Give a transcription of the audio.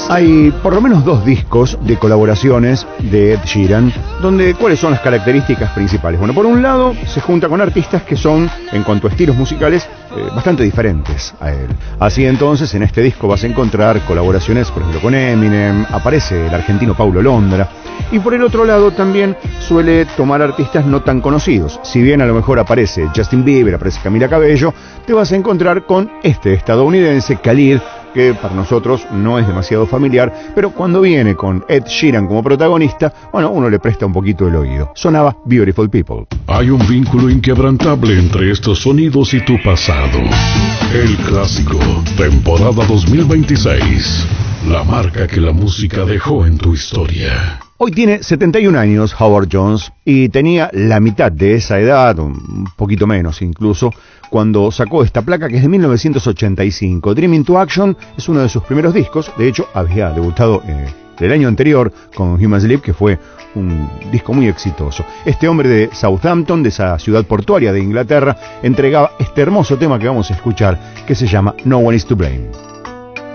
Hay por lo menos 2 discos de colaboraciones de Ed Sheeran, donde ¿cuáles son las características principales? Bueno, por un lado, se junta con artistas que son, en cuanto a estilos musicales, bastante diferentes a él. Así entonces, en este disco vas a encontrar colaboraciones, por ejemplo, con Eminem, aparece el argentino Paulo Londra, y por el otro lado también suele tomar artistas no tan conocidos. Si bien a lo mejor aparece Justin Bieber, aparece Camila Cabello, te vas a encontrar con este estadounidense, Khalid, que para nosotros no es demasiado familiar, pero cuando viene con Ed Sheeran como protagonista, bueno, uno le presta un poquito el oído. Sonaba Beautiful People. Hay un vínculo inquebrantable entre estos sonidos y tu pasado. El clásico, temporada 2026. La marca que la música dejó en tu historia. Hoy tiene 71 años Howard Jones y tenía la mitad de esa edad, un poquito menos incluso, cuando sacó esta placa que es de 1985. Dream into Action es uno de sus primeros discos, de hecho había debutado el año anterior con Human Sleep, que fue un disco muy exitoso. Este hombre de Southampton, de esa ciudad portuaria de Inglaterra, entregaba este hermoso tema que vamos a escuchar, que se llama No One Is to Blame.